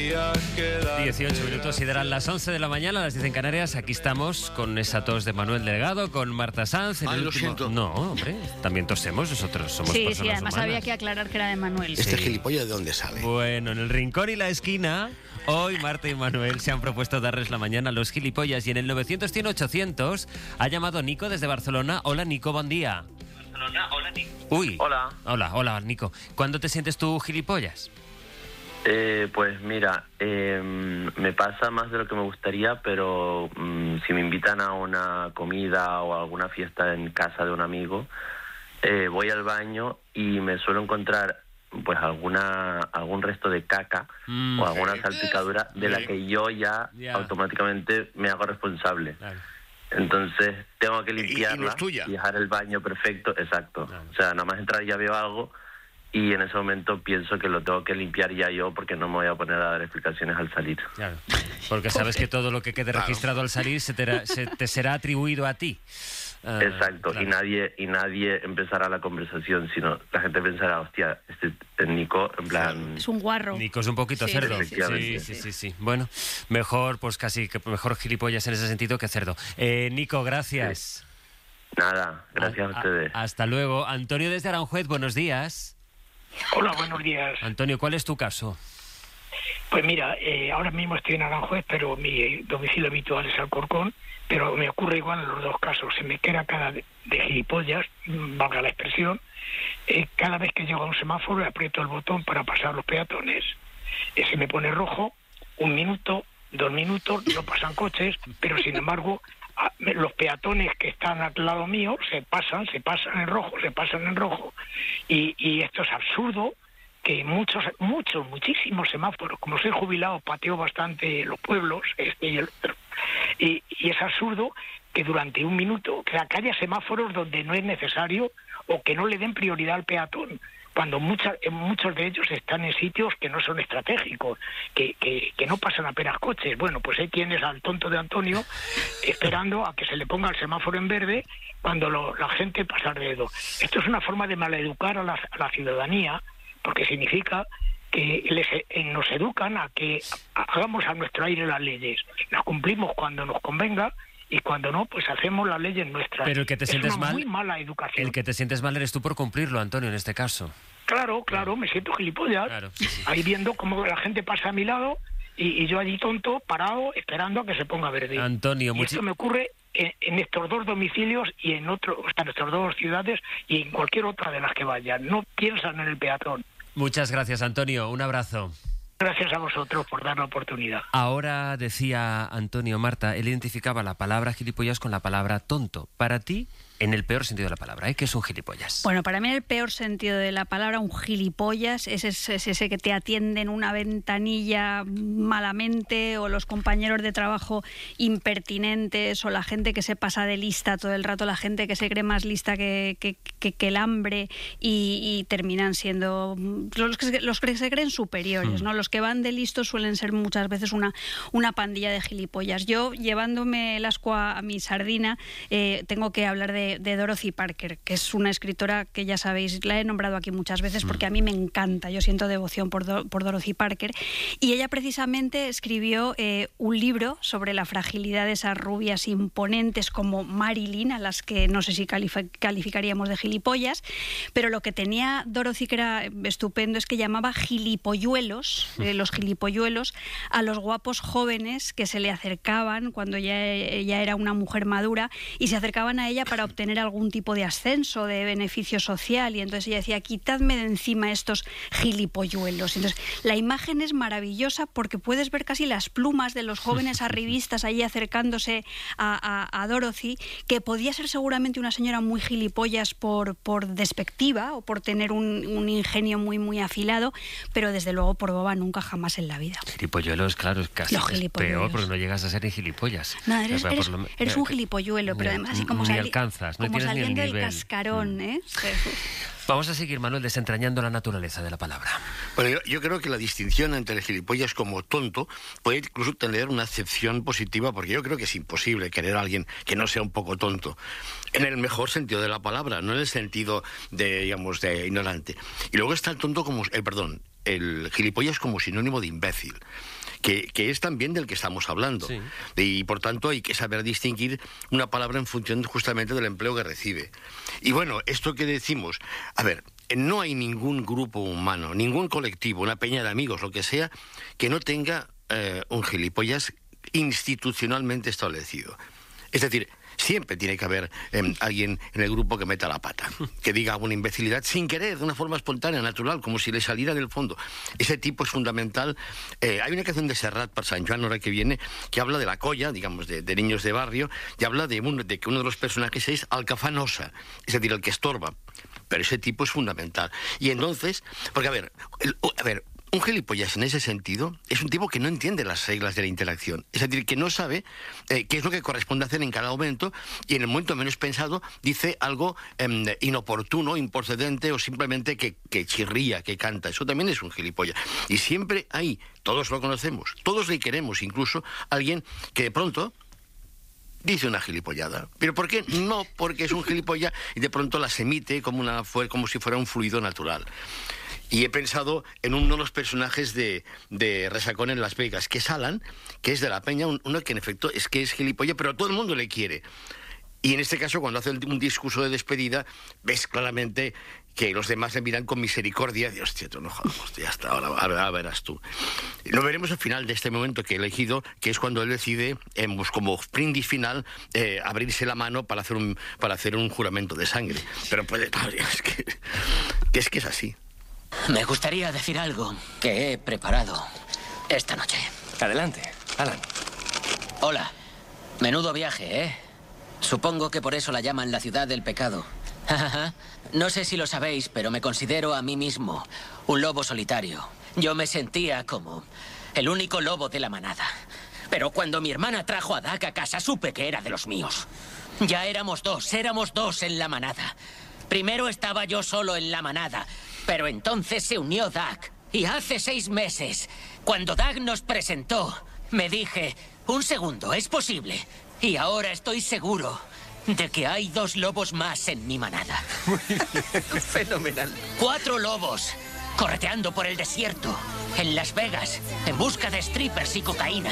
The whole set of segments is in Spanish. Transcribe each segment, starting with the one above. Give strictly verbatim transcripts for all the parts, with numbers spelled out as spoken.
dieciocho minutos y darán las once de la mañana, las diez en Canarias. Aquí estamos con esa tos de Manuel Delgado, con Marta Sanz. Ay, el lo último... siento. No, hombre, también tosemos, nosotros somos Sí, personas sí, además humanas. había que aclarar que era de Manuel. Este Sí. gilipollas, ¿de dónde sale? Bueno, en el rincón y la esquina, hoy Marta y Manuel se han propuesto darles la mañana a los gilipollas y en el novecientos cien ochocientos ha llamado Nico desde Barcelona. Hola, Nico, buen día. Barcelona, hola, Nico. Uy. Hola. Hola, hola, Nico. ¿Cuándo te sientes tú gilipollas? Eh, pues mira, eh, me pasa más de lo que me gustaría, pero mm, si me invitan a una comida o a alguna fiesta en casa de un amigo, eh, voy al baño y me suelo encontrar pues alguna algún resto de caca Mm. o alguna salpicadura de la que yo ya Ya. automáticamente me hago responsable. Claro. Entonces tengo que Y- y no limpiarla es tuya. y dejar el baño perfecto, exacto. Claro. O sea, nada más entrar ya veo algo y en ese momento pienso que lo tengo que limpiar ya yo porque no me voy a poner a dar explicaciones al salir. Claro, porque sabes que todo lo que quede Claro. registrado al salir se te, ra- se te será atribuido a ti. Ah, Exacto, claro. y nadie y nadie empezará la conversación, sino la gente pensará, hostia, este el Nico, en plan... Es un guarro. Nico es un poquito Sí, cerdo. sí, Sí, sí, sí, sí, sí. sí. Bueno, mejor, pues casi, que mejor gilipollas en ese sentido que cerdo. Eh, Nico, gracias. Nada, gracias a, ustedes. Hasta luego. Antonio desde Aranjuez, buenos días. Hola, buenos días. Antonio, ¿cuál es tu caso? Pues mira, eh, ahora mismo estoy en Aranjuez, pero mi domicilio habitual es Alcorcón, pero me ocurre igual en los dos casos. Se me queda cara de, de gilipollas, mm, valga la expresión, eh, cada vez que llego a un semáforo aprieto el botón para pasar los peatones. Eh, se me pone rojo, un minuto, dos minutos, no pasan coches, pero sin embargo a- me- los peatones que están al lado mío se pasan, se pasan en rojo, se pasan en rojo, y, y esto es absurdo, que muchos, muchos, muchísimos semáforos, como soy jubilado, pateo bastante los pueblos, este y el otro, y, y es absurdo que durante un minuto, que haya semáforos donde no es necesario o que no le den prioridad al peatón, cuando muchas, muchos de ellos están en sitios que no son estratégicos, que, que, que no pasan apenas coches. Bueno, pues ahí tienes al tonto de Antonio esperando a que se le ponga el semáforo en verde cuando lo, la gente pasa alrededor. Esto es una forma de maleducar a la, a la ciudadanía, porque significa que les, eh, nos educan a que hagamos a nuestro aire las leyes. Las cumplimos cuando nos convenga y cuando no, pues hacemos las leyes nuestras. Pero el que te es sientes una mal- muy mala educación. El que te sientes mal eres tú por cumplirlo, Antonio, en este caso. Claro, claro, me siento gilipollas. Claro, sí, sí. Ahí viendo cómo la gente pasa a mi lado y, y yo allí tonto, parado, esperando a que se ponga verde. Antonio, y muchi- esto me ocurre en, en estos dos domicilios y en otro, o sea, en estas dos ciudades y en cualquier otra de las que vayan. No piensan en el peatón. Muchas gracias, Antonio. Un abrazo. Gracias a vosotros por dar la oportunidad. Ahora decía Antonio, Marta, él identificaba la palabra gilipollas con la palabra tonto. Para ti, en el peor sentido de la palabra, ¿eh? ¿Qué es un gilipollas? Bueno, para mí en el peor sentido de la palabra, un gilipollas es ese, es ese que te atiende en una ventanilla malamente, o los compañeros de trabajo impertinentes, o la gente que se pasa de lista todo el rato, la gente que se cree más lista que, que, que, que el hambre y, y terminan siendo los que, se- los que se creen superiores, ¿no? Los que van de listos suelen ser muchas veces una, una pandilla de gilipollas. Yo, llevándome el asco a, a mi sardina, eh, tengo que hablar de, de Dorothy Parker, que es una escritora que ya sabéis, la he nombrado aquí muchas veces porque a mí me encanta, yo siento devoción por, Do- por Dorothy Parker, y ella precisamente escribió eh, un libro sobre la fragilidad de esas rubias imponentes como Marilyn, a las que no sé si califi- calificaríamos de gilipollas, pero lo que tenía Dorothy que era estupendo es que llamaba gilipolluelos, eh, los gilipolluelos, a los guapos jóvenes que se le acercaban cuando ya ella era una mujer madura y se acercaban a ella para obtener algún tipo de ascenso, de beneficio social, y entonces ella decía, quitadme de encima estos gilipolluelos. Entonces la imagen es maravillosa porque puedes ver casi las plumas de los jóvenes arribistas allí acercándose a, a, a Dorothy, que podía ser seguramente una señora muy gilipollas por, por despectiva o por tener un, un ingenio muy muy afilado, pero desde luego por boba nunca jamás en la vida. Gilipolluelos, claro, es casi Los es gilipolluelos. peor porque no llegas a ser ni gilipollas. No, eres, Pero eres, por lo- eres un que- gilipolluelo, pero ni- además así como, ni sali- alcanzas, no como tienes ni el saliendo del nivel. cascarón, ¿eh? Vamos a seguir, Manuel, desentrañando la naturaleza de la palabra. Bueno, yo, yo creo que la distinción entre el gilipollas como tonto puede incluso tener una acepción positiva, porque yo creo que es imposible querer a alguien que no sea un poco tonto, en el mejor sentido de la palabra, no en el sentido de, digamos, de ignorante. Y luego está el tonto como, el perdón, el gilipollas como sinónimo de imbécil, que, que es también del que estamos hablando. Sí. Y por tanto hay que saber distinguir una palabra en función justamente del empleo que recibe. Y bueno, esto que decimos, a ver, no hay ningún grupo humano, ningún colectivo, una peña de amigos, lo que sea, que no tenga eh, un gilipollas institucionalmente establecido. Es decir, siempre tiene que haber eh, alguien en el grupo que meta la pata, que diga alguna imbecilidad sin querer, de una forma espontánea, natural, como si le saliera del fondo. Ese tipo es fundamental. Eh, hay una canción de Serrat para San Joan, ahora que viene, que habla de la colla, digamos, de, de niños de barrio, y habla de, un, de que uno de los personajes es alcafanosa, es decir, el que estorba. Pero ese tipo es fundamental. Y entonces, porque a ver, el, a ver, un gilipollas en ese sentido es un tipo que no entiende las reglas de la interacción. Es decir, que no sabe eh, qué es lo que corresponde hacer en cada momento y en el momento menos pensado dice algo eh, inoportuno, improcedente o simplemente que, que chirría, que canta. Eso también es un gilipollas. Y siempre hay, todos lo conocemos, todos le queremos, incluso alguien que de pronto dice una gilipollada. ¿Pero por qué? No, porque es un gilipollas y de pronto las emite como, una, como si fuera un fluido natural. Y he pensado en uno de los personajes de, de Resacón en Las Vegas, que es Alan, que es de la peña, uno que en efecto es que es gilipollas, pero todo el mundo le quiere. Y en este caso, cuando hace un discurso de despedida, ves claramente que los demás le miran con misericordia. Dios, tío, tú no jodamos, ya está, ahora, ahora verás tú. Lo veremos al final de este momento que he elegido, que es cuando él decide, eh, pues como brindis final, eh, abrirse la mano para hacer un para hacer un juramento de sangre. Pero puede, es que, que es que es así. Me gustaría decir algo que he preparado esta noche. Adelante, Alan. Hola. Menudo viaje, ¿eh? Supongo que por eso la llaman la ciudad del pecado. No sé si lo sabéis, pero me considero a mí mismo un lobo solitario. Yo me sentía como el único lobo de la manada. Pero cuando mi hermana trajo a Doug a casa, supe que era de los míos. Ya éramos dos, éramos dos en la manada. Primero estaba yo solo en la manada, pero entonces se unió Doug. Y hace seis meses, cuando Doug nos presentó, me dije, un segundo, ¿es posible? Y ahora estoy seguro de que hay dos lobos más en mi manada. Fenomenal. Cuatro lobos, correteando por el desierto, en Las Vegas, en busca de strippers y cocaína.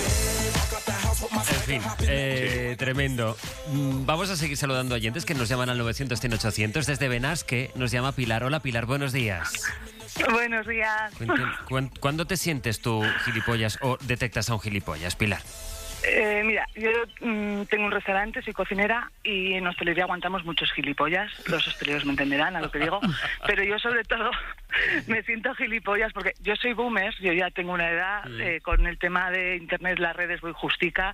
En fin, eh, tremendo. Vamos a seguir saludando a oyentes que nos llaman al novecientos cien ochocientos. Desde Benasque nos llama Pilar. Hola, Pilar, buenos días. Buenos días. ¿Cuándo te sientes tú gilipollas o detectas a un gilipollas, Pilar? Eh, mira, yo mmm, tengo un restaurante, soy cocinera y en hostelería aguantamos muchos gilipollas. Los hosteleros me entenderán a lo que digo. Pero yo sobre todo me siento gilipollas porque yo soy boomer, yo ya tengo una edad, eh, con el tema de internet, las redes voy justica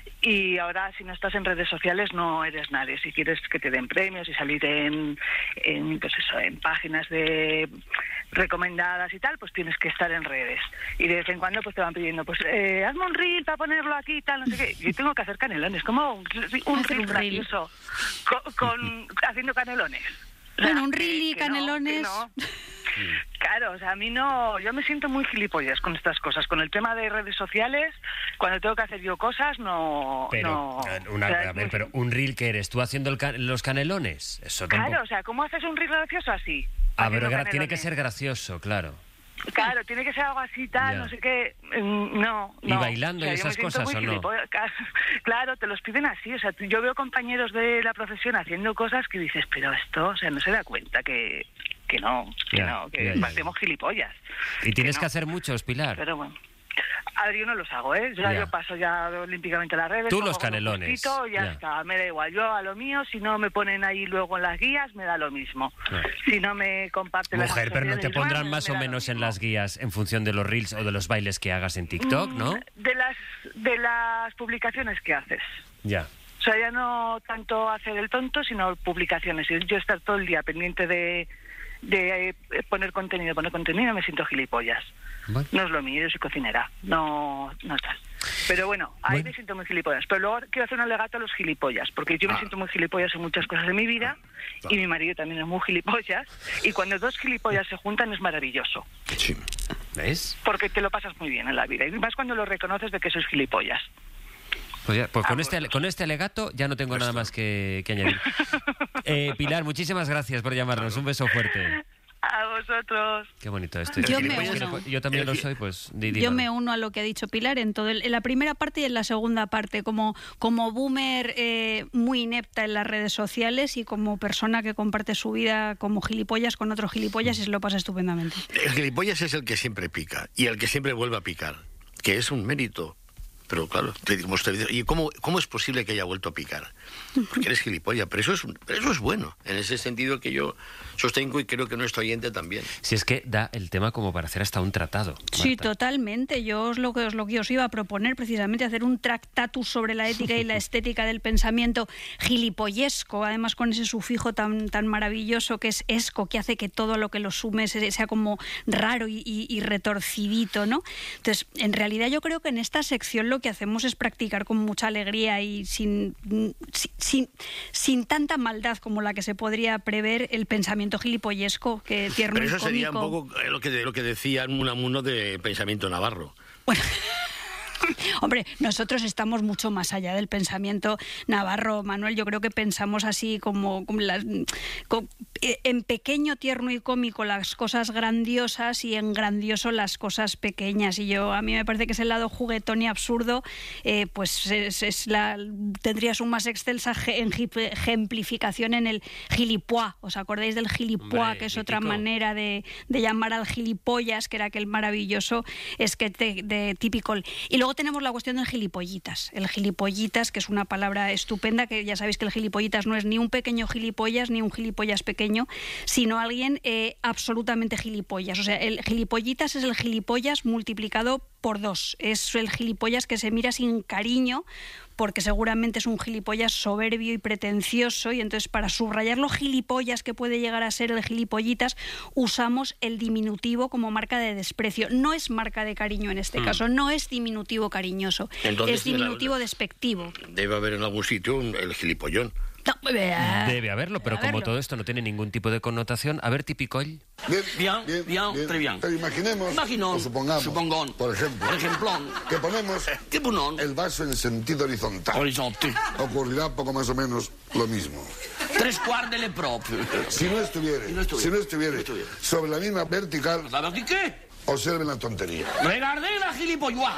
y ahora si no estás en redes sociales no eres nadie. Si quieres que te den premios y salir en, en pues eso, en páginas de recomendadas y tal, pues tienes que estar en redes. Y de vez en cuando pues te van pidiendo, pues eh, hazme un reel para ponerlo aquí, tal, no sé qué. Yo tengo que hacer canelones, como un, un reel gracioso con, con haciendo canelones. O sea, bueno, un reel y canelones. No, no. Claro, o sea, a mí no, yo me siento muy gilipollas con estas cosas, con el tema de redes sociales, cuando tengo que hacer yo cosas, no... Pero, no, una, o sea, a ver, muy... pero un reel que eres, ¿tú haciendo el can los canelones? Eso tampoco... Claro, o sea, ¿cómo haces un reel gracioso así? Ah, pero tiene que ser gracioso, claro. Claro, tiene que ser algo así, tal, ya. No sé qué, no, ¿Y no. bailando o sea, y esas cosas o no? Claro, te los piden así, o sea, yo veo compañeros de la profesión haciendo cosas que dices, pero esto, o sea, no se da cuenta que, que no, que ya, no, que ya, ya, hacemos gilipollas. Y tienes que, que no. hacer muchos, Pilar. Pero bueno. A ver, yo no los hago, ¿eh? Ya, ya. Yo paso ya olímpicamente las redes. Tú los canelones. Justito, ya, ya está, me da igual. Yo a lo mío, si no me ponen ahí luego en las guías, me da lo mismo. Ya. Si no me comparten las Mujer, pero no te pondrán igual, más me o menos en las guías en función de los reels o de los bailes que hagas en TikTok, ¿no? De las, de las publicaciones que haces. Ya. O sea, ya no tanto hacer el tonto, sino publicaciones. Y yo estar todo el día pendiente de... de poner contenido, poner contenido, me siento gilipollas. Bueno. No es lo mío, yo soy cocinera, no, no tal. Pero bueno, ahí bueno. me siento muy gilipollas. Pero luego quiero hacer un alegato a los gilipollas, porque yo ah. me siento muy gilipollas en muchas cosas de mi vida, ah. y mi marido también es muy gilipollas, y cuando dos gilipollas se juntan es maravilloso. Sí. ¿Ves? Porque te lo pasas muy bien en la vida, y más cuando lo reconoces de que sois gilipollas. Pues, ya, pues ah, con, este, con este alegato ya no tengo pues nada más que, que añadir. Eh, Pilar, muchísimas gracias por llamarnos. Un beso fuerte. A vosotros. Qué bonito esto. Yo, me uno. Yo también lo soy, pues. Di, di, Yo bueno. me uno a lo que ha dicho Pilar en todo el, en la primera parte y en la segunda parte, como, como boomer eh, muy inepta en las redes sociales y como persona que comparte su vida como gilipollas con otros gilipollas y se lo pasa estupendamente. El gilipollas es el que siempre pica y el que siempre vuelve a picar, que es un mérito. Pero claro, te digo, ¿y cómo, cómo es posible que haya vuelto a picar? Porque eres gilipollas, pero eso es, pero eso es bueno, en ese sentido que yo sostengo y creo que nuestro oyente también. Si es que da el tema como para hacer hasta un tratado. Marta. Sí, totalmente. Yo os lo que os lo que os iba a proponer precisamente hacer un tractatus sobre la ética y la estética del pensamiento gilipollesco, además con ese sufijo tan tan maravilloso que es esco, que hace que todo lo que lo sume sea como raro y, y, y retorcidito, ¿no? Entonces, en realidad yo creo que en esta sección lo que hacemos es practicar con mucha alegría y sin, sin, sin tanta maldad como la que se podría prever el pensamiento gilipollesco, que tierno Pero eso y cómico. sería un poco lo que, lo que decía Unamuno de pensamiento navarro. Bueno... Hombre, nosotros estamos mucho más allá del pensamiento navarro, Manuel. Yo creo que pensamos así como, como las, como, en pequeño, tierno y cómico las cosas grandiosas y en grandioso las cosas pequeñas. Y yo a mí me parece que ese lado juguetón y absurdo, eh, pues es, es la, tendría su más excelsa ejemplificación en el gilipois. ¿Os acordáis del gilipois? Hombre, que es mítico. Otra manera de, de llamar al gilipollas, que era aquel maravilloso sketch de, de típico. Y luego tenemos la cuestión del gilipollitas. El gilipollitas, que es una palabra estupenda, que ya sabéis que el gilipollitas no es ni un pequeño gilipollas ni un gilipollas pequeño, sino alguien eh, absolutamente gilipollas. O sea, el gilipollitas es el gilipollas multiplicado por dos. Es el gilipollas que se mira sin cariño, porque seguramente es un gilipollas soberbio y pretencioso, y entonces para subrayar lo gilipollas que puede llegar a ser el gilipollitas usamos el diminutivo como marca de desprecio. No es marca de cariño en este mm. caso, no es diminutivo cariñoso, entonces, es diminutivo la, despectivo. Debe haber en algún sitio un, el gilipollón. No, eh, Debe haberlo, pero debe como haberlo. todo esto no tiene ningún tipo de connotación, a ver, Tipicoll. Bien, bien, bien, bien, bien. très bien. Pero imaginemos, Imaginons, o supongamos, supongón, por ejemplo, por ejemplo, que ponemos ¿qué ponón? el vaso en sentido horizontal. Horizonte. Ocurrirá poco más o menos lo mismo. Tres quarts de le propio. Si no estuviera, Si no estuviera, si no estuviera, no estuviera. sobre la misma vertical, ¿Sabes de qué? observen la tontería. Regardez la gilipollas.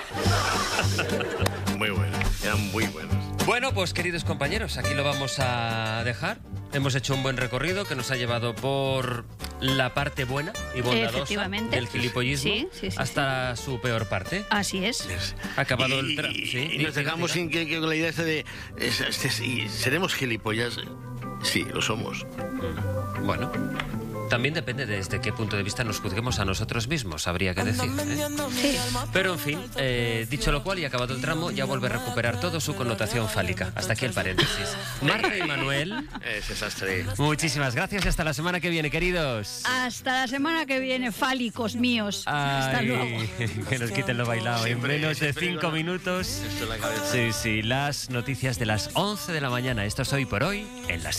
Muy buenos, eran muy buenos. Bueno, pues queridos compañeros, aquí lo vamos a dejar. Hemos hecho un buen recorrido que nos ha llevado por la parte buena y bondadosa del gilipollismo sí, sí, sí, hasta sí. su peor parte. Así es. Ha acabado y, el... Tra y, sí, y nos dejamos sin que, que con la idea esta de... Es, es, es, y ¿seremos gilipollas? Sí, lo somos. Bueno... También depende desde qué punto de vista nos juzguemos a nosotros mismos, habría que decir. ¿eh? Sí. Pero, en fin, eh, dicho lo cual y acabado el tramo, ya vuelve a recuperar todo su connotación fálica. Hasta aquí el paréntesis. Marta y Manuel, Ese desastre. muchísimas gracias y hasta la semana que viene, queridos. Hasta la semana que viene, fálicos míos. Hasta Ay, luego. que nos quiten lo bailado. Siempre, en menos de siempre cinco la- minutos. Esto es la cabeza. Sí, sí, las noticias de las once de la mañana. Esto es Hoy por Hoy en la